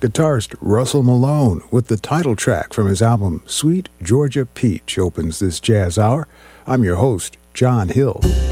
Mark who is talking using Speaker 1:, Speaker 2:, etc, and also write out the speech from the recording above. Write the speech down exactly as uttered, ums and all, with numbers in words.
Speaker 1: Guitarist Russell Malone with the title track from his album Sweet Georgia Peach opens this jazz hour. I'm your host, John Hill.